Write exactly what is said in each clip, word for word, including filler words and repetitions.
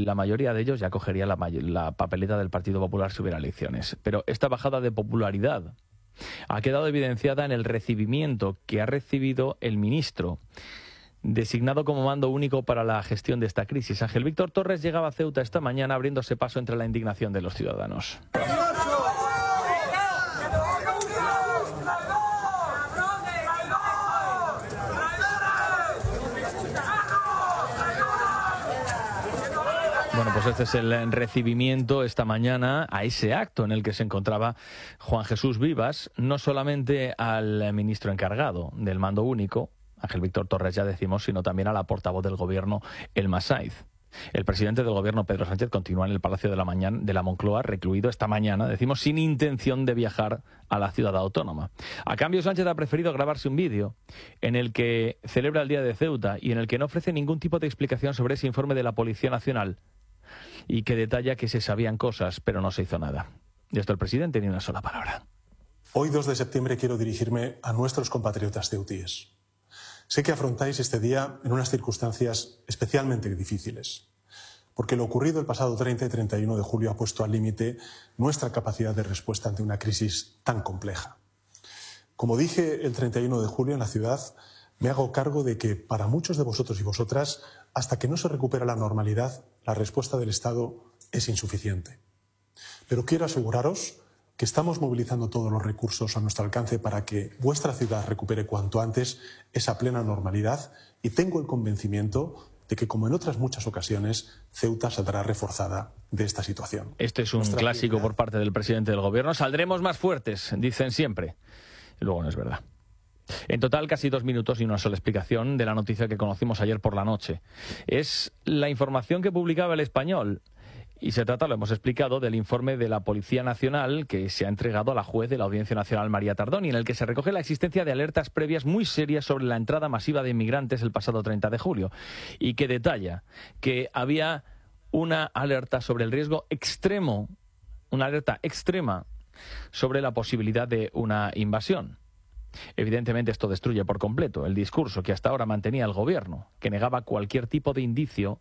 la mayoría de ellos ya cogería la, la papeleta del Partido Popular si hubiera elecciones. Pero esta bajada de popularidad ha quedado evidenciada en el recibimiento que ha recibido el ministro designado como mando único para la gestión de esta crisis. Ángel Víctor Torres llegaba a Ceuta esta mañana abriéndose paso entre la indignación de los ciudadanos. Bueno, pues este es el recibimiento esta mañana a ese acto en el que se encontraba Juan Jesús Vivas, no solamente al ministro encargado del mando único, Ángel Víctor Torres ya decimos, sino también a la portavoz del gobierno, Elma Saiz. El presidente del gobierno, Pedro Sánchez, continúa en el Palacio de la, mañana, de la Moncloa, recluido esta mañana, decimos, sin intención de viajar a la ciudad autónoma. A cambio, Sánchez ha preferido grabarse un vídeo en el que celebra el Día de Ceuta y en el que no ofrece ningún tipo de explicación sobre ese informe de la Policía Nacional y que detalla que se sabían cosas, pero no se hizo nada. De esto el presidente ni una sola palabra. Hoy, dos de septiembre, quiero dirigirme a nuestros compatriotas ceutíes. Sé que afrontáis este día en unas circunstancias especialmente difíciles, porque lo ocurrido el pasado treinta y treinta y uno de julio ha puesto al límite nuestra capacidad de respuesta ante una crisis tan compleja. Como dije el treinta y uno de julio en la ciudad, me hago cargo de que para muchos de vosotros y vosotras, hasta que no se recupera la normalidad, la respuesta del Estado es insuficiente. Pero quiero aseguraros que estamos movilizando todos los recursos a nuestro alcance para que vuestra ciudad recupere cuanto antes esa plena normalidad, y tengo el convencimiento de que, como en otras muchas ocasiones, Ceuta saldrá reforzada de esta situación. Este es un Nuestra clásico prioridad por parte del presidente del gobierno. Saldremos más fuertes, dicen siempre. Y luego no es verdad. En total, casi dos minutos y una sola explicación de la noticia que conocimos ayer por la noche. Es la información que publicaba El Español. Y se trata, lo hemos explicado, del informe de la Policía Nacional que se ha entregado a la juez de la Audiencia Nacional, María Tardón, y en el que se recoge la existencia de alertas previas muy serias sobre la entrada masiva de inmigrantes el pasado treinta de julio, y que detalla que había una alerta sobre el riesgo extremo, una alerta extrema sobre la posibilidad de una invasión. Evidentemente esto destruye por completo el discurso que hasta ahora mantenía el gobierno, que negaba cualquier tipo de indicio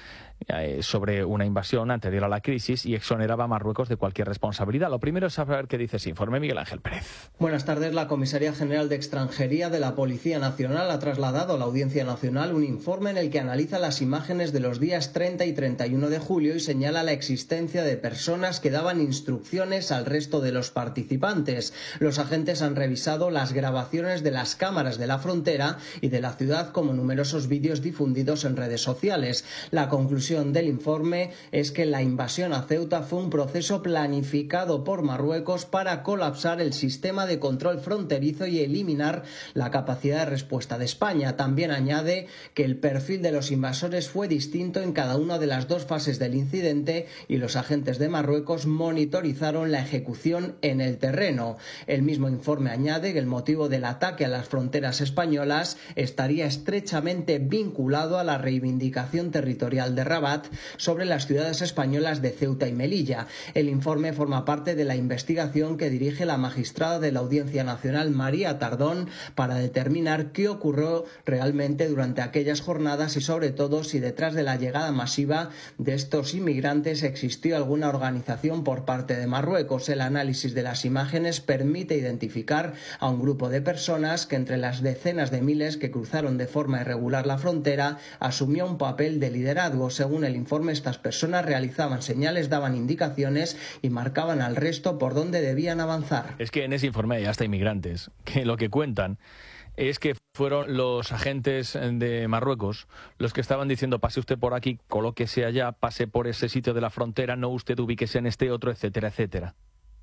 sobre una invasión anterior a la crisis y exoneraba a Marruecos de cualquier responsabilidad. Lo primero es saber qué dice ese informe. Miguel Ángel Pérez. Buenas tardes. La Comisaría General de Extranjería de la Policía Nacional ha trasladado a la Audiencia Nacional un informe en el que analiza las imágenes de los días treinta y treinta y uno de julio y señala la existencia de personas que daban instrucciones al resto de los participantes. Los agentes han revisado las grabaciones de las cámaras de la frontera y de la ciudad, como numerosos vídeos difundidos en redes sociales. La conclusión del informe es que la invasión a Ceuta fue un proceso planificado por Marruecos para colapsar el sistema de control fronterizo y eliminar la capacidad de respuesta de España. También añade que el perfil de los invasores fue distinto en cada una de las dos fases del incidente y los agentes de Marruecos monitorizaron la ejecución en el terreno. El mismo informe añade que el motivo del ataque a las fronteras españolas estaría estrechamente vinculado a la reivindicación territorial de Rabat sobre las ciudades españolas de Ceuta y Melilla. El informe forma parte de la investigación que dirige la magistrada de la Audiencia Nacional, María Tardón, para determinar qué ocurrió realmente durante aquellas jornadas y, sobre todo, si detrás de la llegada masiva de estos inmigrantes existió alguna organización por parte de Marruecos. El análisis de las imágenes permite identificar a un grupo de personas que, entre las decenas de miles que cruzaron de forma irregular la frontera, asumió un papel de liderazgo. Según el informe, estas personas realizaban señales, daban indicaciones y marcaban al resto por dónde debían avanzar. Es que en ese informe hay hasta inmigrantes que lo que cuentan es que fueron los agentes de Marruecos los que estaban diciendo: pase usted por aquí, colóquese allá, pase por ese sitio de la frontera, no usted ubíquese en este otro, etcétera, etcétera.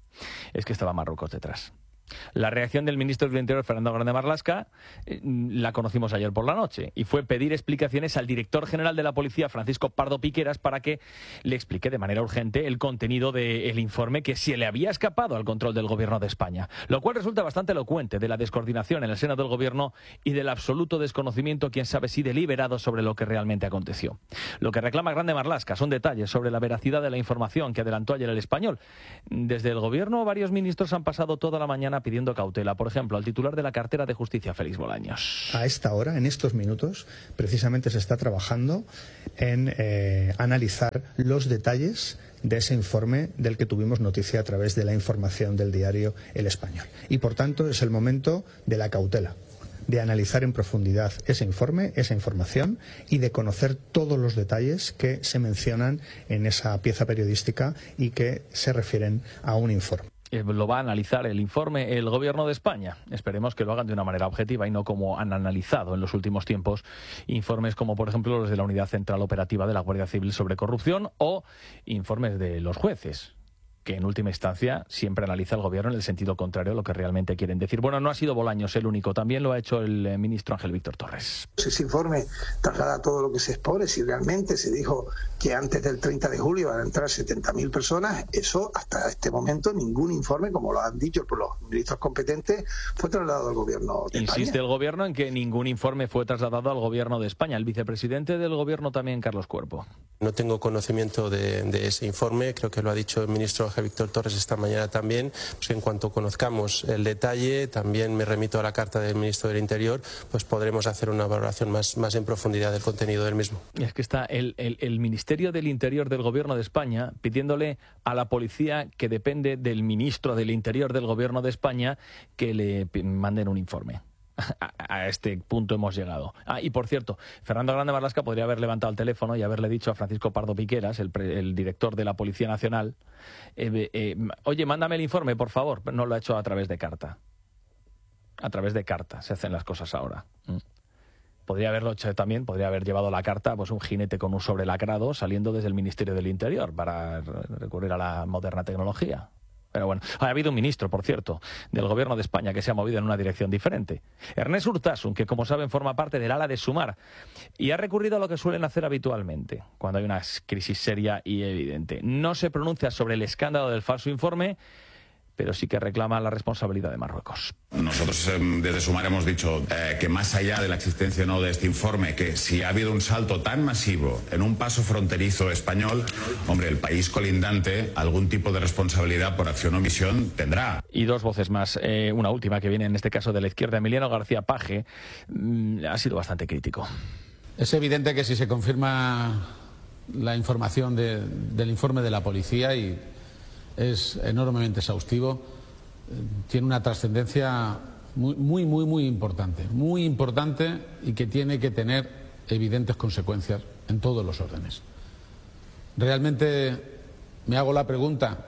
Es que estaba Marruecos detrás. La reacción del ministro del Interior, Fernando Grande Marlaska, eh, la conocimos ayer por la noche, y fue pedir explicaciones al director general de la Policía, Francisco Pardo Piqueras, para que le explique de manera urgente el contenido del informe que se le había escapado al control del Gobierno de España, lo cual resulta bastante elocuente de la descoordinación en el seno del Gobierno y del absoluto desconocimiento, quién sabe si deliberado, sobre lo que realmente aconteció. Lo que reclama Grande Marlaska son detalles sobre la veracidad de la información que adelantó ayer El Español. Desde el Gobierno, varios ministros han pasado toda la mañana semana pidiendo cautela, por ejemplo, al titular de la cartera de Justicia, Félix Bolaños. A esta hora, en estos minutos, precisamente se está trabajando en eh, analizar los detalles de ese informe del que tuvimos noticia a través de la información del diario El Español. Y, por tanto, es el momento de la cautela, de analizar en profundidad ese informe, esa información y de conocer todos los detalles que se mencionan en esa pieza periodística y que se refieren a un informe. Lo va a analizar el informe el Gobierno de España. Esperemos que lo hagan de una manera objetiva y no como han analizado en los últimos tiempos informes como, por ejemplo, los de la Unidad Central Operativa de la Guardia Civil sobre corrupción o informes de los jueces, que en última instancia siempre analiza el Gobierno en el sentido contrario a lo que realmente quieren decir. Bueno, no ha sido Bolaños el único, también lo ha hecho el ministro Ángel Víctor Torres. Ese informe traslada todo lo que se expone. Si realmente se dijo que antes del treinta de julio van a entrar setenta mil personas, eso hasta este momento ningún informe, como lo han dicho por los ministros competentes, fue trasladado al Gobierno de España. Insiste el Gobierno en que ningún informe fue trasladado al Gobierno de España. El vicepresidente del Gobierno también, Carlos Cuerpo. No tengo conocimiento de, de ese informe, creo que lo ha dicho el ministro Ángel Víctor Torres esta mañana también, pues en cuanto conozcamos el detalle, también me remito a la carta del ministro del Interior, pues podremos hacer una valoración más, más en profundidad del contenido del mismo. Y es que está el, el, el Ministerio del Interior del Gobierno de España pidiéndole a la policía, que depende del ministro del Interior del Gobierno de España, que le manden un informe. A este punto hemos llegado. Ah, y por cierto, Fernando Grande Marlaska podría haber levantado el teléfono y haberle dicho a Francisco Pardo Piqueras, el, pre, el director de la Policía Nacional, eh, eh, oye, mándame el informe, por favor. No lo ha hecho a través de carta. A través de carta se hacen las cosas ahora. Mm. Podría haberlo hecho también, podría haber llevado la carta pues un jinete con un sobrelacrado saliendo desde el Ministerio del Interior para recurrir a la moderna tecnología. Pero bueno, ha habido un ministro, por cierto, del Gobierno de España que se ha movido en una dirección diferente. Ernest Urtasun, que como saben forma parte del ala de Sumar y ha recurrido a lo que suelen hacer habitualmente cuando hay una crisis seria y evidente. No se pronuncia sobre el escándalo del falso informe, pero sí que reclama la responsabilidad de Marruecos. Nosotros eh, desde Sumar hemos dicho eh, que más allá de la existencia o no de este informe, que si ha habido un salto tan masivo en un paso fronterizo español, hombre, el país colindante algún tipo de responsabilidad por acción o omisión tendrá. Y dos voces más, eh, una última que viene en este caso de la izquierda. Emiliano García Paje mmm, ha sido bastante crítico. Es evidente que si se confirma la información de, del informe de la policía y es enormemente exhaustivo, tiene una trascendencia muy, muy, muy, muy importante, muy importante y que tiene que tener evidentes consecuencias en todos los órdenes. Realmente me hago la pregunta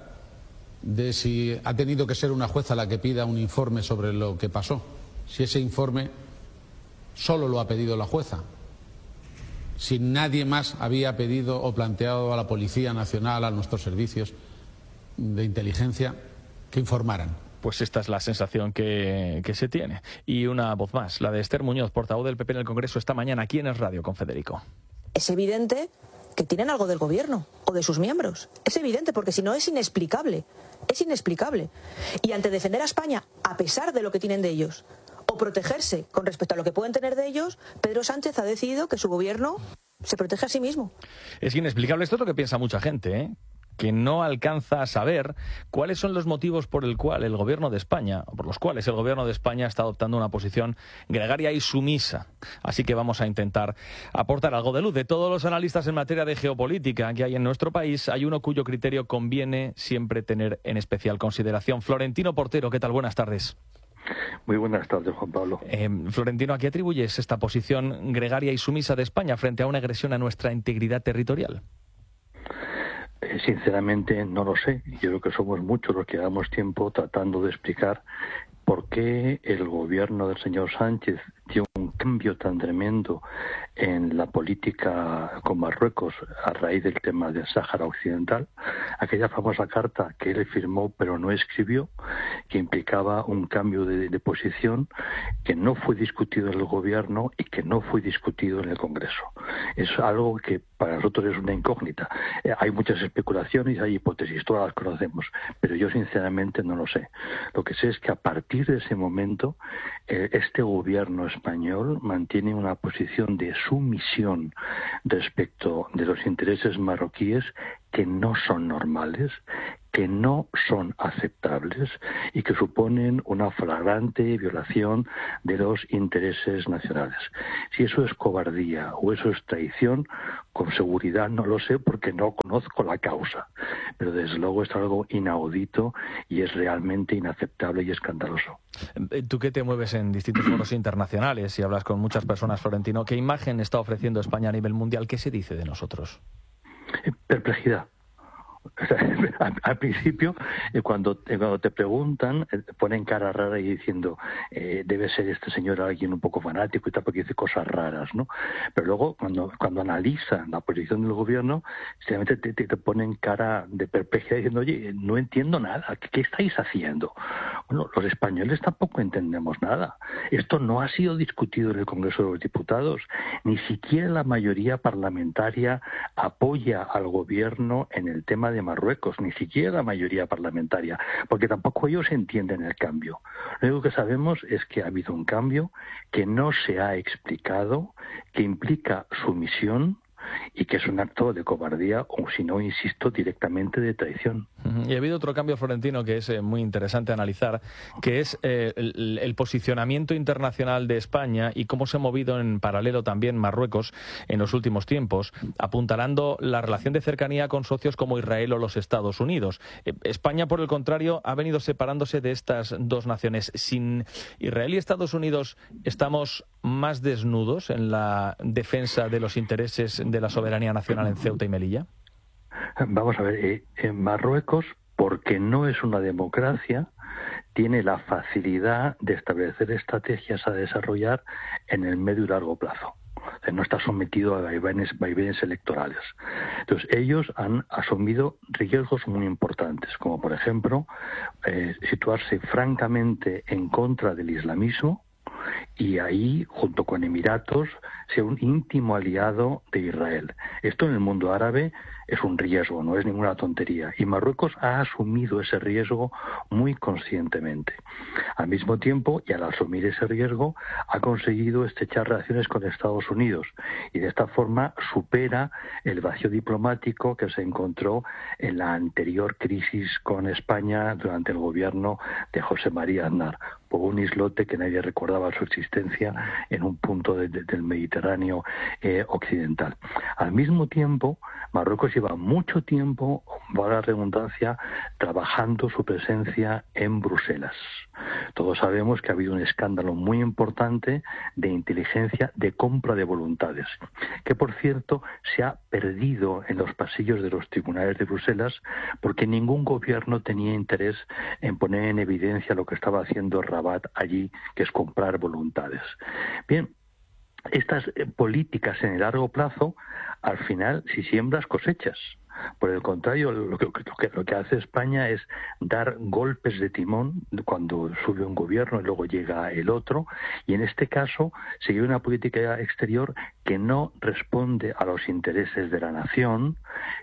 de si ha tenido que ser una jueza la que pida un informe sobre lo que pasó, si ese informe solo lo ha pedido la jueza, si nadie más había pedido o planteado a la Policía Nacional, a nuestros servicios de inteligencia, que informaran. Pues esta es la sensación que, que se tiene. Y una voz más, la de Esther Muñoz, portavoz del P P en el Congreso esta mañana aquí en Es Radio con Federico. Es evidente que tienen algo del gobierno o de sus miembros. Es evidente, porque si no es inexplicable. Es inexplicable. Y ante defender a España, a pesar de lo que tienen de ellos, o protegerse con respecto a lo que pueden tener de ellos, Pedro Sánchez ha decidido que su gobierno se protege a sí mismo. Es inexplicable. Esto es lo que piensa mucha gente, ¿eh? Que no alcanza a saber cuáles son los motivos por el cual el Gobierno de España, por los cuales el Gobierno de España está adoptando una posición gregaria y sumisa. Así que vamos a intentar aportar algo de luz. De todos los analistas en materia de geopolítica que hay en nuestro país, hay uno cuyo criterio conviene siempre tener en especial consideración. Florentino Portero, ¿qué tal? Buenas tardes. Muy buenas tardes, Juan Pablo. Eh, Florentino, ¿a qué atribuyes esta posición gregaria y sumisa de España frente a una agresión a nuestra integridad territorial? Sinceramente no lo sé. Yo creo que somos muchos los que llevamos tiempo tratando de explicar por qué el gobierno del señor Sánchez dio un cambio tan tremendo en la política con Marruecos a raíz del tema del Sáhara Occidental. Aquella famosa carta que él firmó pero no escribió, que implicaba un cambio de, de posición que no fue discutido en el gobierno y que no fue discutido en el Congreso. Es algo que para nosotros es una incógnita. Eh, hay muchas especulaciones, hay hipótesis, todas las conocemos, pero yo sinceramente no lo sé. Lo que sé es que a partir de ese momento eh, este gobierno español mantiene una posición de sumisión respecto de los intereses marroquíes que no son normales, que no son aceptables y que suponen una flagrante violación de los intereses nacionales. Si eso es cobardía o eso es traición, con seguridad no lo sé porque no conozco la causa, pero desde luego es algo inaudito y es realmente inaceptable y escandaloso. Tú que te mueves en distintos foros internacionales y hablas con muchas personas, Florentino, ¿qué imagen está ofreciendo España a nivel mundial? ¿Qué se dice de nosotros? Perplejidad. O sea, al, al principio, eh, cuando, eh, cuando te preguntan, eh, ponen cara rara y diciendo, eh, debe ser este señor alguien un poco fanático y tal, porque dice cosas raras, ¿no? Pero luego, cuando cuando analizan la posición del gobierno, simplemente te, te, te ponen cara de perplejidad diciendo, oye, no entiendo nada, ¿qué, qué estáis haciendo? Bueno, los españoles tampoco entendemos nada. Esto no ha sido discutido en el Congreso de los Diputados. Ni siquiera la mayoría parlamentaria apoya al gobierno en el tema de Marruecos, ni siquiera la mayoría parlamentaria, porque tampoco ellos entienden el cambio. Lo único que sabemos es que ha habido un cambio que no se ha explicado, que implica sumisión y que es un acto de cobardía o, si no, insisto, directamente de traición. Y ha habido otro cambio, Florentino, que es eh, muy interesante analizar, que es eh, el, el posicionamiento internacional de España y cómo se ha movido en paralelo también Marruecos en los últimos tiempos, apuntalando la relación de cercanía con socios como Israel o los Estados Unidos. Eh, España, por el contrario, ha venido separándose de estas dos naciones. Sin Israel y Estados Unidos, ¿estamos más desnudos en la defensa de los intereses de la soberanía nacional en Ceuta y Melilla? Vamos a ver, eh, en Marruecos, porque no es una democracia, tiene la facilidad de establecer estrategias a desarrollar en el medio y largo plazo. O sea, no está sometido a vaivenes, vaivenes electorales. Entonces, ellos han asumido riesgos muy importantes, como por ejemplo, eh, situarse francamente en contra del islamismo, y ahí, junto con Emiratos, ser un íntimo aliado de Israel. Esto en el mundo árabe es un riesgo, no es ninguna tontería. Y Marruecos ha asumido ese riesgo muy conscientemente. Al mismo tiempo, y al asumir ese riesgo, ha conseguido estrechar relaciones con Estados Unidos. Y de esta forma supera el vacío diplomático que se encontró en la anterior crisis con España durante el gobierno de José María Aznar, por un islote que nadie recordaba su existencia en un punto de, de, del Mediterráneo eh, occidental. Al mismo tiempo, Marruecos lleva mucho tiempo, valga la redundancia, trabajando su presencia en Bruselas. Todos sabemos que ha habido un escándalo muy importante de inteligencia de compra de voluntades, que por cierto se ha perdido en los pasillos de los tribunales de Bruselas porque ningún gobierno tenía interés en poner en evidencia lo que estaba haciendo Rabat allí, que es comprar voluntades. Bien, estas eh, políticas en el largo plazo, al final, si siembras, cosechas. Por el contrario, lo que, lo, que, lo que hace España es dar golpes de timón cuando sube un gobierno y luego llega el otro, y en este caso sigue una política exterior que no responde a los intereses de la nación,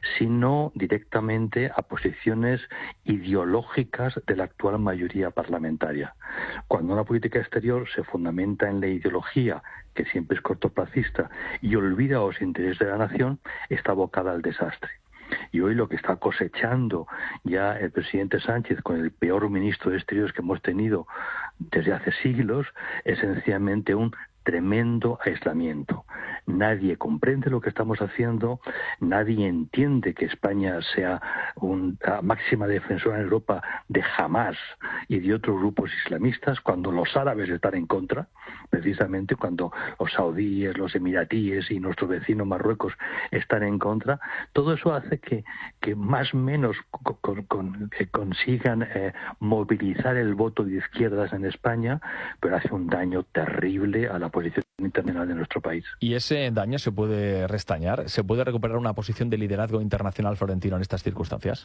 sino directamente a posiciones ideológicas de la actual mayoría parlamentaria. Cuando una política exterior se fundamenta en la ideología, que siempre es cortoplacista, y olvida los intereses de la nación, está abocada al desastre. Y hoy lo que está cosechando ya el presidente Sánchez con el peor ministro de Exteriores que hemos tenido desde hace siglos es sencillamente un tremendo aislamiento. Nadie comprende lo que estamos haciendo, nadie entiende que España sea una máxima defensora en Europa de Hamás y de otros grupos islamistas, cuando los árabes están en contra, precisamente cuando los saudíes, los emiratíes y nuestro vecino Marruecos están en contra. Todo eso hace que, que más o menos con, con, que consigan eh, movilizar el voto de izquierdas en España, pero hace un daño terrible a la posición internacional de nuestro país. ¿Y ese daño se puede restañar? ¿Se puede recuperar una posición de liderazgo internacional, Florentino, en estas circunstancias?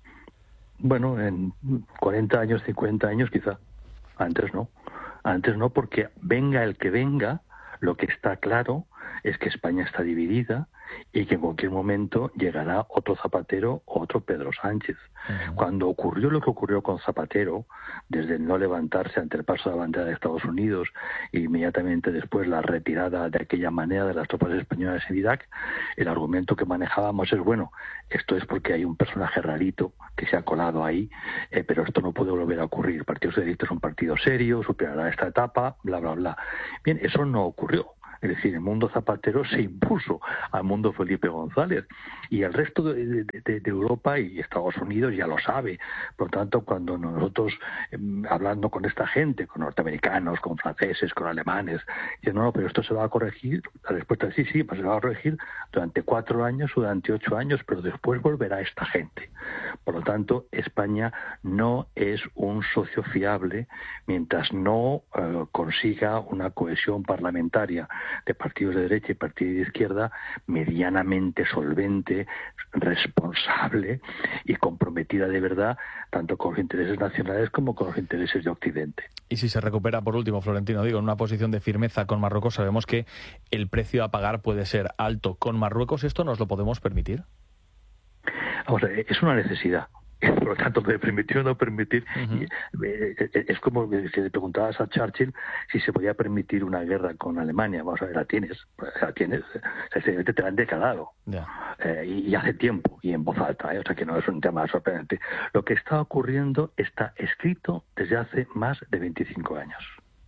Bueno, en cuarenta años, cincuenta años quizá. Antes no. Antes no, porque venga el que venga, lo que está claro es que España está dividida y que en cualquier momento llegará otro Zapatero o otro Pedro Sánchez. Uh-huh. Cuando ocurrió lo que ocurrió con Zapatero, desde el no levantarse ante el paso de la bandera de Estados Unidos e inmediatamente después la retirada de aquella manera de las tropas españolas en Irak, el argumento que manejábamos es, bueno, esto es porque hay un personaje rarito que se ha colado ahí, eh, pero esto no puede volver a ocurrir. El Partido Socialista es un partido serio, superará esta etapa, bla, bla, bla. Bien, eso no ocurrió. Es decir, el mundo Zapatero se impuso al mundo Felipe González y el resto de, de, de Europa y Estados Unidos ya lo sabe. Por lo tanto, cuando nosotros, eh, hablando con esta gente, con norteamericanos, con franceses, con alemanes, dicen, no, no, pero esto se va a corregir, la respuesta es sí, sí, pues se va a corregir durante cuatro años o durante ocho años, pero después volverá esta gente. Por lo tanto, España no es un socio fiable mientras no eh, consiga una cohesión parlamentaria de partidos de derecha y partidos de izquierda medianamente solvente, responsable y comprometida de verdad tanto con los intereses nacionales como con los intereses de Occidente. Y si se recupera, por último, Florentino, digo, en una posición de firmeza con Marruecos, sabemos que el precio a pagar puede ser alto. ¿Con Marruecos esto nos lo podemos permitir? Vamos a ver, es una necesidad. Por lo tanto, de permitir o no permitir, uh-huh. es como si le preguntabas a Churchill si se podía permitir una guerra con Alemania. Vamos a ver, la tienes, la tienes, te la han declarado, yeah. eh, y, y hace tiempo, y en voz alta, eh, o sea que no es un tema sorprendente. Lo que está ocurriendo está escrito desde hace más de veinticinco años.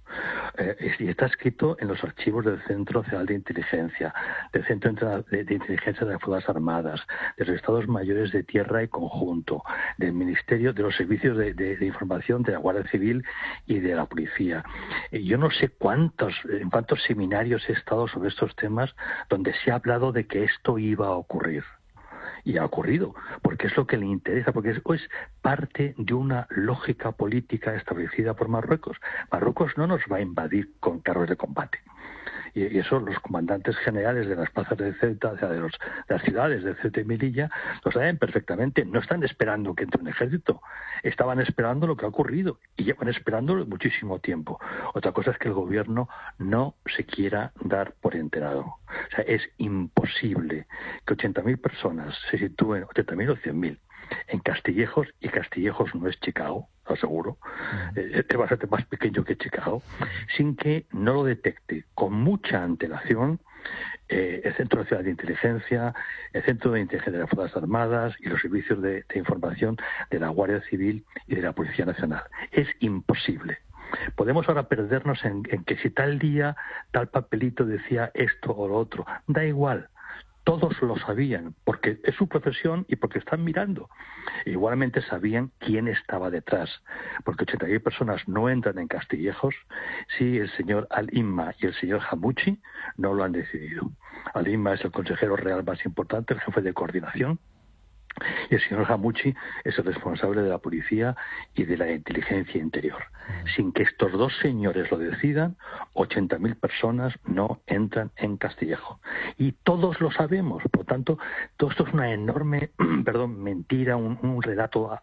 Eh, y está escrito en los archivos del Centro Nacional de Inteligencia, del Centro de, de Inteligencia de las Fuerzas Armadas, de los Estados Mayores de Tierra y Conjunto, del Ministerio, de los Servicios de, de, de Información de la Guardia Civil y de la Policía. Eh, yo no sé cuántos, en cuántos seminarios he estado sobre estos temas donde se ha hablado de que esto iba a ocurrir. Y ha ocurrido, porque es lo que le interesa, porque es, es parte de una lógica política establecida por Marruecos. Marruecos no nos va a invadir con carros de combate. Y, y eso los comandantes generales de las plazas de Ceuta, o sea, de, los, de las ciudades de Ceuta y Melilla, lo saben perfectamente. No están esperando que entre un ejército, estaban esperando lo que ha ocurrido y llevan esperándolo muchísimo tiempo. Otra cosa es que el gobierno no se quiera dar por enterado. O sea, es imposible que ochenta mil personas se sitúen, ochenta mil o cien mil, en Castillejos, y Castillejos no es Chicago, lo aseguro, eh, es bastante más pequeño que Chicago, sin que no lo detecte con mucha antelación eh, el Centro Nacional de Inteligencia, el Centro de Inteligencia de las Fuerzas Armadas y los servicios de, de información de la Guardia Civil y de la Policía Nacional. Es imposible. Podemos ahora perdernos en, en que si tal día tal papelito decía esto o lo otro, da igual. Todos lo sabían, porque es su profesión y porque están mirando. Igualmente sabían quién estaba detrás, porque ochenta mil personas no entran en Castillejos si el señor Al-Imma y el señor Hamouchi no lo han decidido. Al-Imma es el consejero real más importante, el jefe de coordinación, y el señor Hamouchi es el responsable de la policía y de la inteligencia interior. Sin que estos dos señores lo decidan, ochenta mil personas no entran en Castillejo. Y todos lo sabemos. Por lo tanto, todo esto es una enorme, perdón, mentira, un, un relato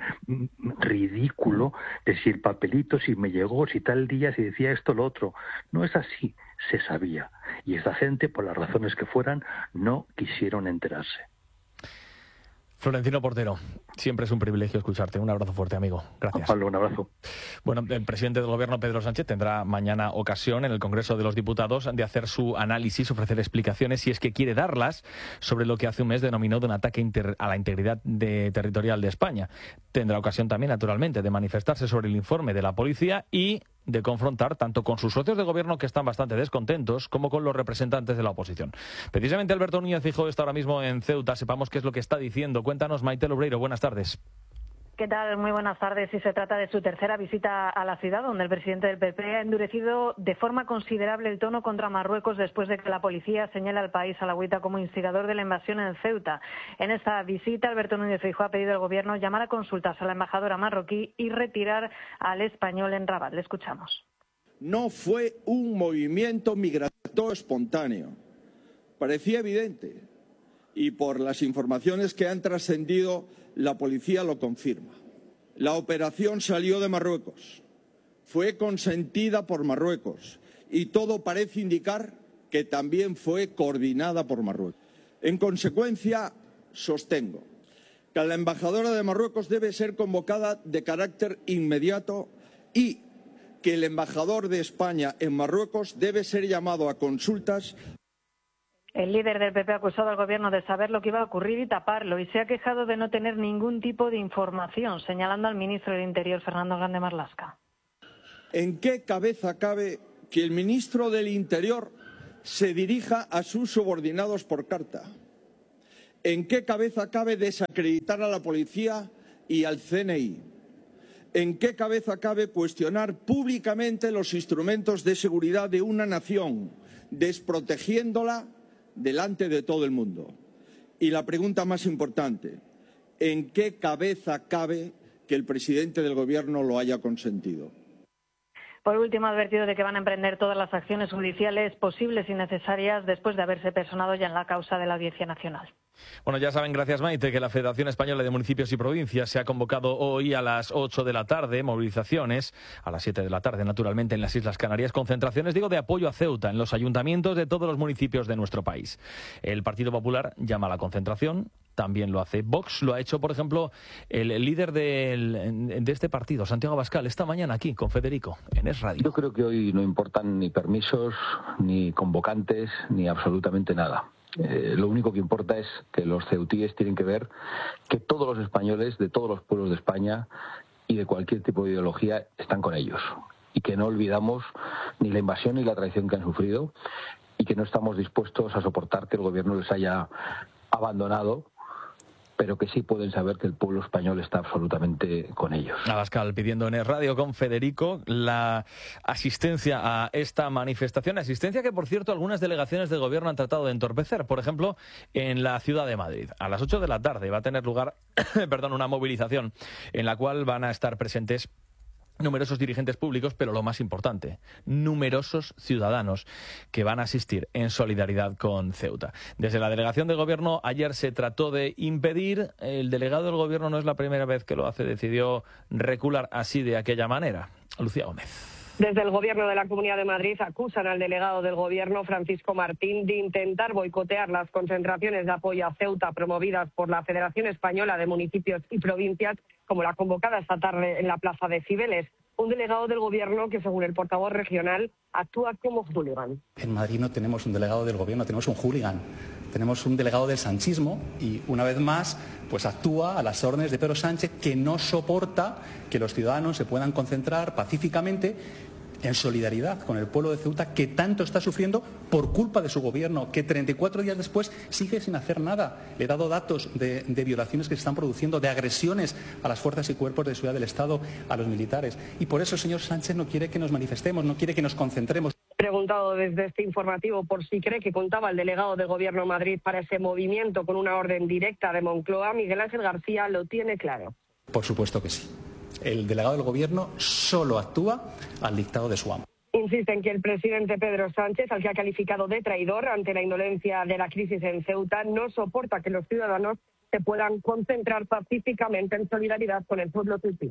ridículo de si el papelito, si me llegó, si tal día, si decía esto, lo otro. No es así. Se sabía. Y esta gente, por las razones que fueran, no quisieron enterarse. Florentino Portero, siempre es un privilegio escucharte. Un abrazo fuerte, amigo. Gracias. Pablo, un abrazo. Bueno, el presidente del Gobierno, Pedro Sánchez, tendrá mañana ocasión en el Congreso de los Diputados de hacer su análisis, ofrecer explicaciones, si es que quiere darlas, sobre lo que hace un mes denominó de un ataque inter a la integridad de, territorial de España. Tendrá ocasión también, naturalmente, de manifestarse sobre el informe de la policía y de confrontar tanto con sus socios de gobierno, que están bastante descontentos, como con los representantes de la oposición. Precisamente Alberto Núñez Feijóo está ahora mismo en Ceuta. Sepamos qué es lo que está diciendo. Cuéntanos, Maite Lobreiro. Buenas tardes. ¿Qué tal? Muy buenas tardes. Y se trata de su tercera visita a la ciudad, donde el presidente del P P ha endurecido de forma considerable el tono contra Marruecos después de que la policía señale al país alagüita como instigador de la invasión en Ceuta. En esta visita, Alberto Núñez Feijóo ha pedido al gobierno llamar a consultas a la embajadora marroquí y retirar al español en Rabat. Le escuchamos. No fue un movimiento migratorio espontáneo. Parecía evidente. Y por las informaciones que han trascendido, la policía lo confirma. La operación salió de Marruecos, fue consentida por Marruecos y todo parece indicar que también fue coordinada por Marruecos. En consecuencia, sostengo que la embajadora de Marruecos debe ser convocada de carácter inmediato y que el embajador de España en Marruecos debe ser llamado a consultas. El líder del P P ha acusado al gobierno de saber lo que iba a ocurrir y taparlo, y se ha quejado de no tener ningún tipo de información, señalando al ministro del Interior, Fernando Grande Marlaska. ¿En qué cabeza cabe que el ministro del Interior se dirija a sus subordinados por carta? ¿En qué cabeza cabe desacreditar a la policía y al C N I? ¿En qué cabeza cabe cuestionar públicamente los instrumentos de seguridad de una nación, desprotegiéndola delante de todo el mundo? Y la pregunta más importante, ¿en qué cabeza cabe que el presidente del Gobierno lo haya consentido? Por último, ha advertido de que van a emprender todas las acciones judiciales posibles y necesarias después de haberse personado ya en la causa de la Audiencia Nacional. Bueno, ya saben, gracias Maite, que la Federación Española de Municipios y Provincias se ha convocado hoy a las ocho de la tarde, movilizaciones, a las siete de la tarde, naturalmente, en las Islas Canarias, concentraciones, digo, de apoyo a Ceuta en los ayuntamientos de todos los municipios de nuestro país. El Partido Popular llama a la concentración, también lo hace Vox, lo ha hecho, por ejemplo, el, el líder del, de este partido, Santiago Abascal, esta mañana aquí con Federico, en Es Radio. Yo creo que hoy no importan ni permisos, ni convocantes, ni absolutamente nada. Eh, lo único que importa es que los ceutíes tienen que ver que todos los españoles, de todos los pueblos de España y de cualquier tipo de ideología, están con ellos. Y que no olvidamos ni la invasión ni la traición que han sufrido y que no estamos dispuestos a soportar que el gobierno les haya abandonado, pero que sí pueden saber que el pueblo español está absolutamente con ellos. Abascal pidiendo en el radio con Federico la asistencia a esta manifestación, asistencia que, por cierto, algunas delegaciones del gobierno han tratado de entorpecer. Por ejemplo, en la ciudad de Madrid. A las ocho de la tarde va a tener lugar perdón, una movilización en la cual van a estar presentes numerosos dirigentes públicos, pero lo más importante, numerosos ciudadanos que van a asistir en solidaridad con Ceuta. Desde la delegación de gobierno ayer se trató de impedir, el delegado del gobierno no es la primera vez que lo hace, decidió recular así de aquella manera. Lucía Gómez. Desde el Gobierno de la Comunidad de Madrid acusan al delegado del Gobierno, Francisco Martín, de intentar boicotear las concentraciones de apoyo a Ceuta promovidas por la Federación Española de Municipios y Provincias, como la convocada esta tarde en la Plaza de Cibeles. Un delegado del Gobierno que, según el portavoz regional, actúa como hooligan. En Madrid no tenemos un delegado del Gobierno, tenemos un hooligan. Tenemos un delegado del sanchismo y, una vez más, pues actúa a las órdenes de Pedro Sánchez, que no soporta que los ciudadanos se puedan concentrar pacíficamente en solidaridad con el pueblo de Ceuta, que tanto está sufriendo por culpa de su gobierno, que treinta y cuatro días después sigue sin hacer nada. Le he dado datos de, de violaciones que se están produciendo, de agresiones a las fuerzas y cuerpos de seguridad del Estado, a los militares. Y por eso el señor Sánchez no quiere que nos manifestemos, no quiere que nos concentremos. Preguntado desde este informativo por si cree que contaba el delegado del Gobierno de Madrid para ese movimiento con una orden directa de Moncloa, Miguel Ángel García lo tiene claro. Por supuesto que sí. El delegado del Gobierno solo actúa al dictado de su amo. Insiste en que el presidente Pedro Sánchez, al que ha calificado de traidor ante la indolencia de la crisis en Ceuta, no soporta que los ciudadanos se puedan concentrar pacíficamente en solidaridad con el pueblo ceutí.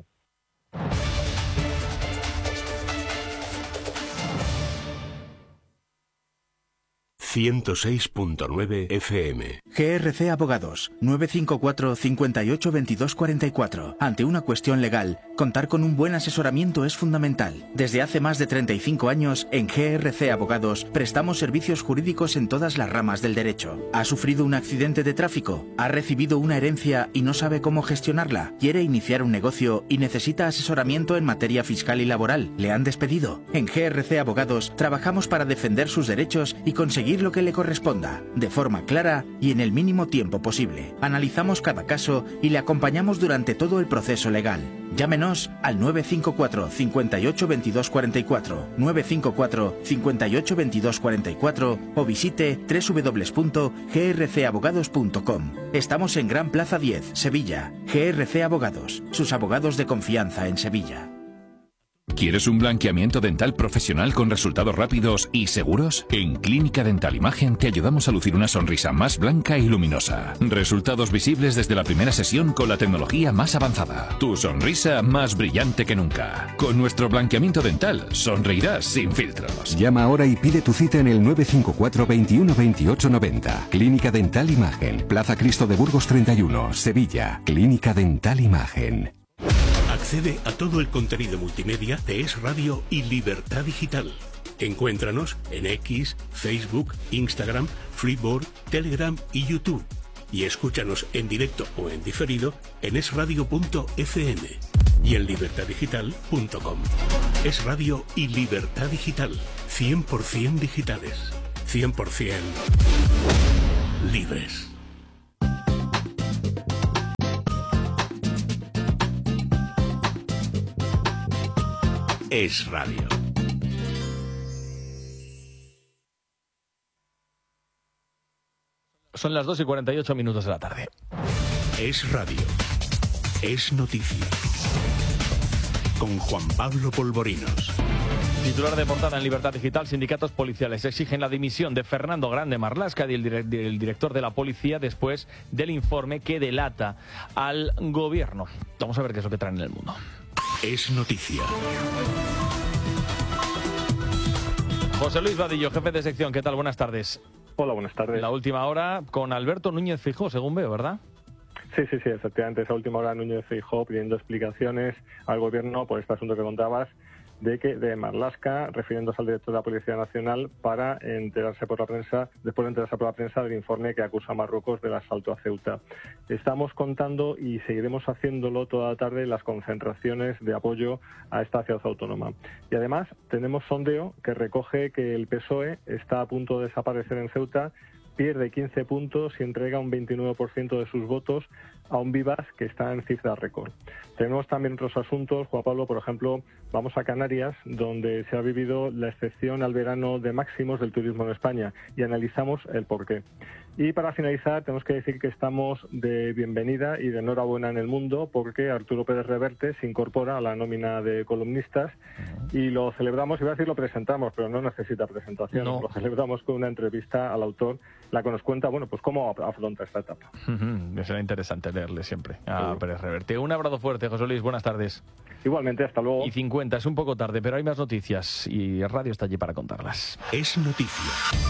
ciento seis punto nueve F M. G R C Abogados, nueve cinco cuatro, cinco ocho, veintidós cuarenta y cuatro. Ante una cuestión legal, contar con un buen asesoramiento es fundamental. Desde hace más de treinta y cinco años, en G R C Abogados, prestamos servicios jurídicos en todas las ramas del derecho. ¿Ha sufrido un accidente de tráfico? ¿Ha recibido una herencia y no sabe cómo gestionarla? ¿Quiere iniciar un negocio y necesita asesoramiento en materia fiscal y laboral? ¿Le han despedido? En G R C Abogados, trabajamos para defender sus derechos y conseguir lo que le corresponda, de forma clara y en el mínimo tiempo posible. Analizamos cada caso y le acompañamos durante todo el proceso legal. Llámenos al nueve cinco cuatro, cinco ocho, veintidós cuarenta y cuatro, nueve cinco cuatro, cinco ocho, veintidós cuarenta y cuatro o visite doble u doble u doble u punto g r c abogados punto com. Estamos en Gran Plaza diez, Sevilla. G R C Abogados, sus abogados de confianza en Sevilla. ¿Quieres un blanqueamiento dental profesional con resultados rápidos y seguros? En Clínica Dental Imagen te ayudamos a lucir una sonrisa más blanca y luminosa. Resultados visibles desde la primera sesión con la tecnología más avanzada. Tu sonrisa más brillante que nunca. Con nuestro blanqueamiento dental sonreirás sin filtros. Llama ahora y pide tu cita en el nueve cinco cuatro, veintiuno, veintiocho, noventa. Clínica Dental Imagen. Plaza Cristo de Burgos treinta y uno, Sevilla. Clínica Dental Imagen. Accede a todo el contenido multimedia de Es Radio y Libertad Digital. Encuéntranos en X, Facebook, Instagram, Freeboard, Telegram y YouTube. Y escúchanos en directo o en diferido en esradio punto efe eme y en libertad digital punto com. Es Radio y Libertad Digital. cien por ciento digitales. cien por ciento libres. Es Radio. Son las dos y cuarenta y ocho minutos de la tarde. Es Radio. Es noticia. Con Juan Pablo Polvorinos. Titular de portada en Libertad Digital: sindicatos policiales exigen la dimisión de Fernando Grande Marlaska, el director de la policía, después del informe que delata al gobierno. Vamos a ver qué es lo que traen en el mundo. Es noticia. José Luis Vadillo, jefe de sección, ¿qué tal? Buenas tardes. Hola, buenas tardes. La última hora con Alberto Núñez Feijóo, según veo, ¿verdad? Sí, sí, sí, efectivamente. Esa última hora Núñez Feijóo pidiendo explicaciones al gobierno por este asunto que contabas de que de Marlaska, refiriéndose al director de la Policía Nacional, para enterarse por la prensa, después de enterarse por la prensa del informe que acusa a Marruecos del asalto a Ceuta. Estamos contando y seguiremos haciéndolo toda la tarde las concentraciones de apoyo a esta ciudad autónoma. Y además tenemos sondeo que recoge que el P S O E está a punto de desaparecer en Ceuta, pierde quince puntos y entrega un veintinueve por ciento de sus votos a un Vivas que está en cifra récord. Tenemos también otros asuntos, Juan Pablo, por ejemplo, vamos a Canarias, donde se ha vivido la excepción al verano de máximos del turismo en España, y analizamos el porqué. Y para finalizar, tenemos que decir que estamos de bienvenida y de enhorabuena en el mundo, porque Arturo Pérez Reverte se incorpora a la nómina de columnistas y lo celebramos, iba a decir lo presentamos, pero no necesita presentación, no. Lo celebramos con una entrevista al autor, la que nos cuenta, bueno, pues cómo afronta esta etapa. Uh-huh. Será interesante leerle siempre a sí. Pérez Reverte. Un abrazo fuerte, José Luis, buenas tardes. Igualmente, hasta luego. Y cincuenta, es un poco tarde, pero hay más noticias y el radio está allí para contarlas. Es noticia.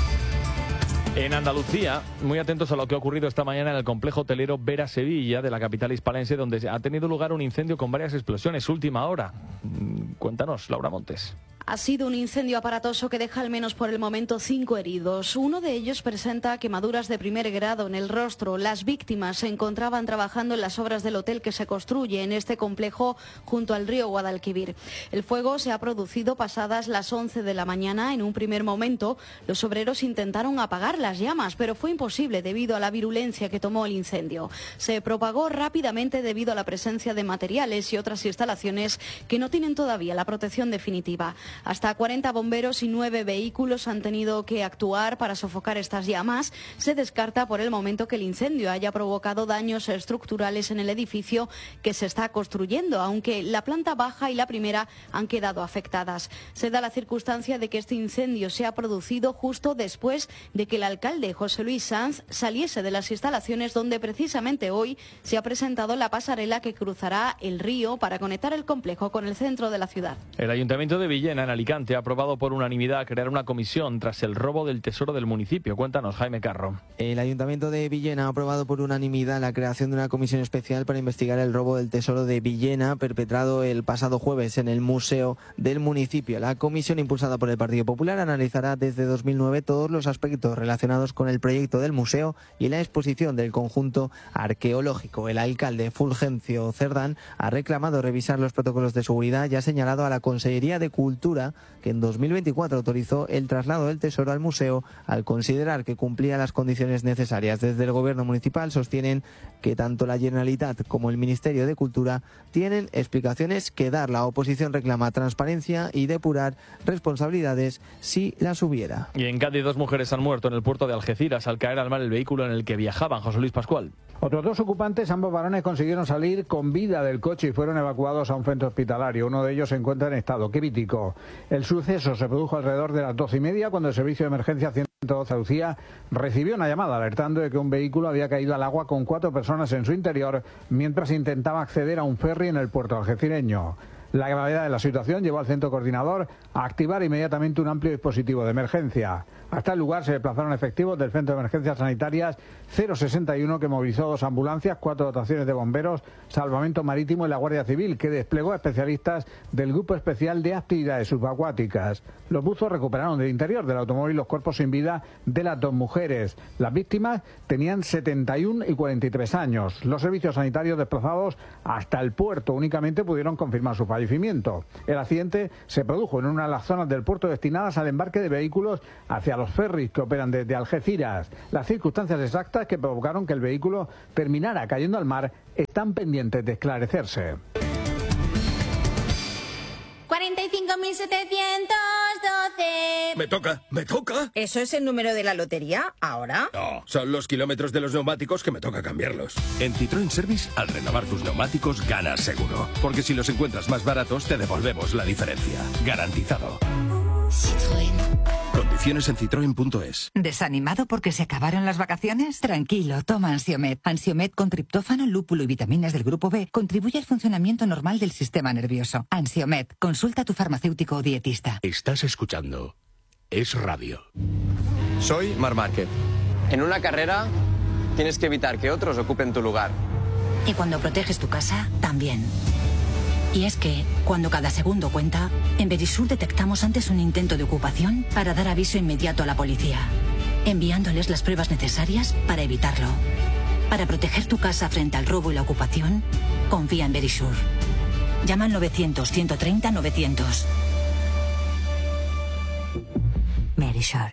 En Andalucía, muy atentos a lo que ha ocurrido esta mañana en el complejo hotelero Vera Sevilla de la capital hispalense, donde ha tenido lugar un incendio con varias explosiones. Última hora. Cuéntanos, Laura Montes. Ha sido un incendio aparatoso que deja al menos por el momento cinco heridos. Uno de ellos presenta quemaduras de primer grado en el rostro. Las víctimas se encontraban trabajando en las obras del hotel que se construye en este complejo junto al río Guadalquivir. El fuego se ha producido pasadas las once de la mañana. En un primer momento, los obreros intentaron apagar las llamas, pero fue imposible debido a la virulencia que tomó el incendio. Se propagó rápidamente debido a la presencia de materiales y otras instalaciones que no tienen todavía la protección definitiva. Hasta cuarenta bomberos y nueve vehículos han tenido que actuar para sofocar estas llamas. Se descarta por el momento que el incendio haya provocado daños estructurales en el edificio que se está construyendo, aunque la planta baja y la primera han quedado afectadas. Se da la circunstancia de que este incendio se ha producido justo después de que el alcalde José Luis Sanz saliese de las instalaciones donde precisamente hoy se ha presentado la pasarela que cruzará el río para conectar el complejo con el centro de la ciudad. El Ayuntamiento de Villena, en Alicante, ha aprobado por unanimidad crear una comisión tras el robo del tesoro del municipio. Cuéntanos, Jaime Carro. El Ayuntamiento de Villena ha aprobado por unanimidad la creación de una comisión especial para investigar el robo del tesoro de Villena perpetrado el pasado jueves en el museo del municipio. La comisión, impulsada por el Partido Popular, analizará desde dos mil nueve todos los aspectos relacionados con el proyecto del museo y la exposición del conjunto arqueológico. El alcalde Fulgencio Cerdán ha reclamado revisar los protocolos de seguridad y ha señalado a la Consellería de Cultura que en dos mil veinticuatro autorizó el traslado del tesoro al museo al considerar que cumplía las condiciones necesarias. Desde el Gobierno municipal sostienen que tanto la Generalitat como el Ministerio de Cultura tienen explicaciones que dar. La oposición reclama transparencia y depurar responsabilidades si las hubiera. Y en Cádiz, dos mujeres han muerto en el puerto de Algeciras al caer al mar el vehículo en el que viajaban. José Luis Pascual. Otros dos ocupantes, ambos varones, consiguieron salir con vida del coche y fueron evacuados a un centro hospitalario. Uno de ellos se encuentra en estado crítico. El suceso se produjo alrededor de las doce y media cuando el servicio de emergencia ciento doce Andalucía recibió una llamada alertando de que un vehículo había caído al agua con cuatro personas en su interior mientras intentaba acceder a un ferry en el puerto algecireño. La gravedad de la situación llevó al centro coordinador a activar inmediatamente un amplio dispositivo de emergencia. Hasta el lugar se desplazaron efectivos del Centro de Emergencias Sanitarias cero sesenta y uno, que movilizó dos ambulancias, cuatro dotaciones de bomberos, salvamento marítimo y la Guardia Civil, que desplegó a especialistas del Grupo Especial de Actividades Subacuáticas. Los buzos recuperaron del interior del automóvil los cuerpos sin vida de las dos mujeres. Las víctimas tenían setenta y uno y cuarenta y tres años. Los servicios sanitarios desplazados hasta el puerto únicamente pudieron confirmar su fallecimiento. El accidente se produjo en una de las zonas del puerto destinadas al embarque de vehículos hacia los ferries que operan desde Algeciras. Las circunstancias exactas que provocaron que el vehículo terminara cayendo al mar están pendientes de esclarecerse. cuarenta y cinco mil setecientos doce. Me toca, me toca. ¿Eso es el número de la lotería ahora? No, son los kilómetros de los neumáticos que me toca cambiarlos. En Citroën Service, al renovar tus neumáticos, ganas seguro. Porque si los encuentras más baratos, te devolvemos la diferencia. Garantizado. Citroën. Condiciones en citroen punto es. ¿Desanimado porque se acabaron las vacaciones? Tranquilo, toma Ansiomet. Ansiomet con triptófano, lúpulo y vitaminas del grupo B contribuye al funcionamiento normal del sistema nervioso. Ansiomet, consulta a tu farmacéutico o dietista. Estás escuchando Es Radio. Soy Marc Márquez. En una carrera tienes que evitar que otros ocupen tu lugar. Y cuando proteges tu casa, también. Y es que, cuando cada segundo cuenta, en Verisur detectamos antes un intento de ocupación para dar aviso inmediato a la policía, enviándoles las pruebas necesarias para evitarlo. Para proteger tu casa frente al robo y la ocupación, confía en Verisur. Llama al novecientos, ciento treinta, novecientos. Verisur.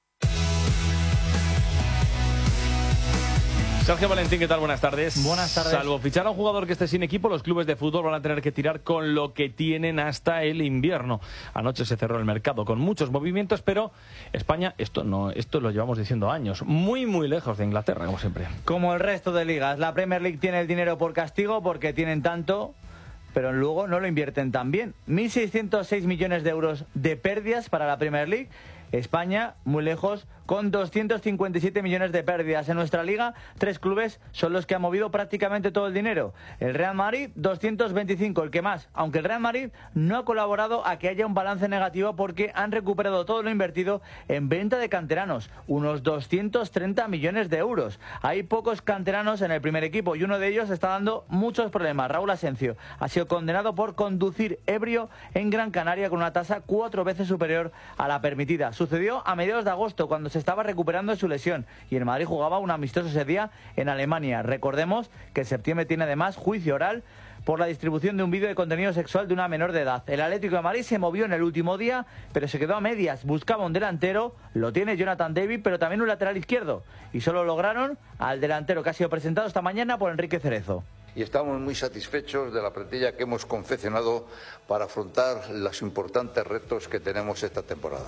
Sergio Valentín, ¿qué tal? Buenas tardes. Buenas tardes. Salvo fichar a un jugador que esté sin equipo, los clubes de fútbol van a tener que tirar con lo que tienen hasta el invierno. Anoche se cerró el mercado con muchos movimientos, pero España, esto no, esto lo llevamos diciendo años, muy muy lejos de Inglaterra, como siempre. Como el resto de ligas, la Premier League tiene el dinero por castigo porque tienen tanto, pero luego no lo invierten tan bien. mil seiscientos seis millones de euros de pérdidas para la Premier League. España, muy lejos, con doscientos cincuenta y siete millones de pérdidas. En nuestra liga, tres clubes son los que han movido prácticamente todo el dinero. El Real Madrid, doscientos veinticinco, el que más. Aunque el Real Madrid no ha colaborado a que haya un balance negativo porque han recuperado todo lo invertido en venta de canteranos, unos doscientos treinta millones de euros. Hay pocos canteranos en el primer equipo y uno de ellos está dando muchos problemas. Raúl Asencio ha sido condenado por conducir ebrio en Gran Canaria con una tasa cuatro veces superior a la permitida. Sucedió a mediados de agosto, cuando se estaba recuperando de su lesión y el Madrid jugaba un amistoso ese día en Alemania. Recordemos que en septiembre tiene además juicio oral por la distribución de un vídeo de contenido sexual de una menor de edad. El Atlético de Madrid se movió en el último día, pero se quedó a medias. Buscaba un delantero, lo tiene Jonathan David, pero también un lateral izquierdo. Y solo lograron al delantero que ha sido presentado esta mañana por Enrique Cerezo. Y estamos muy satisfechos de la plantilla que hemos confeccionado para afrontar los importantes retos que tenemos esta temporada.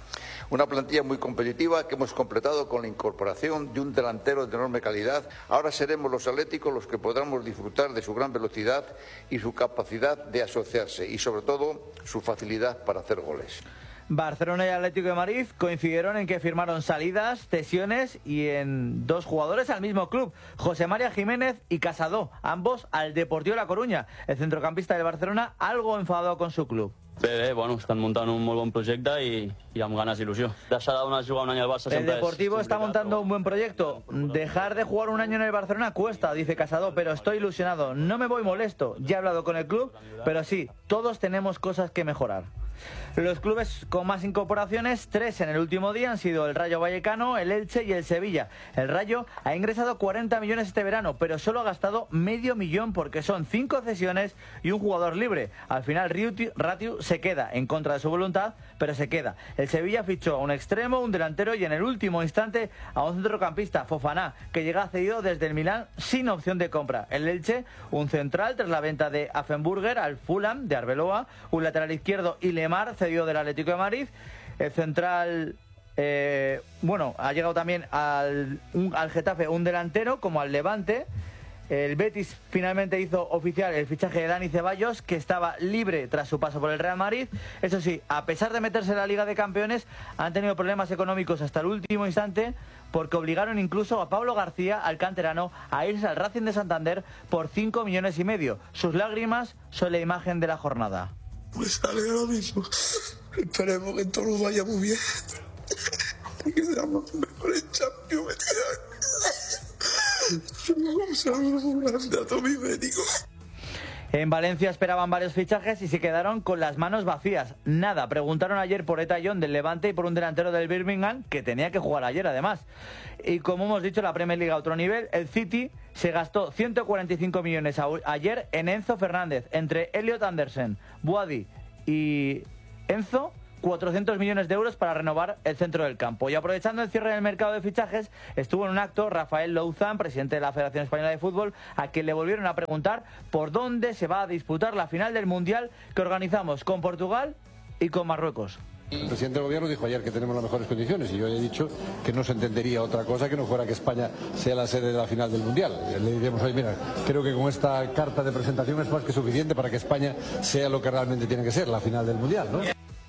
Una plantilla muy competitiva que hemos completado con la incorporación de un delantero de enorme calidad. Ahora seremos los atléticos los que podamos disfrutar de su gran velocidad y su capacidad de asociarse y, sobre todo, su facilidad para hacer goles. Barcelona y Atlético de Madrid coincidieron en que firmaron salidas, cesiones y en dos jugadores al mismo club, José María Jiménez y Casado, ambos al Deportivo La Coruña. El centrocampista del Barcelona algo enfadado con su club. Bé, bé, bueno, estan muntant un molt bon projecte i, i amb ganes d'il·lusió. Deixar de jugar un any al Barça El sempre Deportivo es está montando un buen proyecto. Dejar de jugar un año en el Barcelona cuesta, dice Casado, pero estoy ilusionado. No me voy molesto. Ya he hablado con el club, pero sí, todos tenemos cosas que mejorar. Los clubes con más incorporaciones, tres en el último día, han sido el Rayo Vallecano, el Elche y el Sevilla. El Rayo ha ingresado cuarenta millones este verano, pero solo ha gastado medio millón porque son cinco cesiones y un jugador libre. Al final Ratiu se queda en contra de su voluntad, pero se queda. El Sevilla fichó a un extremo, un delantero y en el último instante a un centrocampista, Fofana, que llega cedido desde el Milán sin opción de compra. El Elche, un central tras la venta de Affenburger al Fulham de Arbeloa, un lateral izquierdo y Lemar cedido del Atlético de Madrid. El central Eh, bueno, ha llegado también al, un, al Getafe un delantero, como al Levante. El Betis finalmente hizo oficial el fichaje de Dani Ceballos, que estaba libre tras su paso por el Real Madrid. Eso sí, a pesar de meterse en la Liga de Campeones, han tenido problemas económicos hasta el último instante, porque obligaron incluso a Pablo García, al canterano, a irse al Racing de Santander por cinco millones y medio. Sus lágrimas son la imagen de la jornada. Pues sale ahora mismo. Esperemos que todo vaya muy bien. Y que seamos los mejores Champions. En Valencia esperaban varios fichajes y se quedaron con las manos vacías. Nada, preguntaron ayer por Eta John del Levante y por un delantero del Birmingham, que tenía que jugar ayer además. Y como hemos dicho, la Premier League a otro nivel. El City se gastó ciento cuarenta y cinco millones a ayer en Enzo Fernández. Entre Elliot Anderson, Boadi y Enzo, cuatrocientos millones de euros para renovar el centro del campo. Y aprovechando el cierre del mercado de fichajes, estuvo en un acto Rafael Louzán, presidente de la Federación Española de Fútbol, a quien le volvieron a preguntar por dónde se va a disputar la final del Mundial que organizamos con Portugal y con Marruecos. El presidente del gobierno dijo ayer que tenemos las mejores condiciones y yo he dicho que no se entendería otra cosa que no fuera que España sea la sede de la final del Mundial. Le diríamos hoy, mira, creo que con esta carta de presentación es más que suficiente para que España sea lo que realmente tiene que ser, la final del Mundial, ¿no?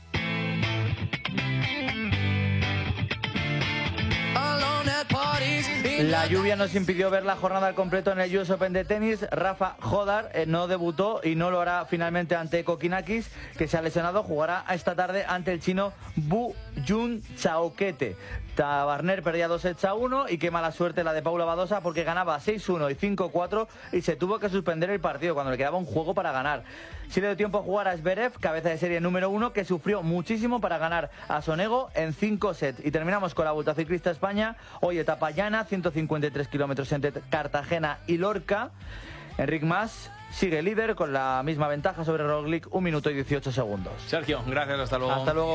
La lluvia nos impidió ver la jornada al completo en el U S Open de tenis. Rafa Jodar eh, no debutó y no lo hará finalmente ante Kokinakis, que se ha lesionado. Jugará esta tarde ante el chino Bu Jun Chaoquete. Tabarner perdía dos sets a uno y qué mala suerte la de Paula Badosa, porque ganaba seis uno y cinco cuatro y se tuvo que suspender el partido cuando le quedaba un juego para ganar. Sí le dio tiempo a jugar a Zverev, cabeza de serie número uno, que sufrió muchísimo para ganar a Sonego en cinco sets. Y terminamos con la Vuelta Ciclista España. Hoy etapa llana, ciento cincuenta y tres kilómetros entre Cartagena y Lorca. Enric Mas sigue líder con la misma ventaja sobre Roglic, un minuto y dieciocho segundos. Sergio, gracias, hasta luego. Hasta luego.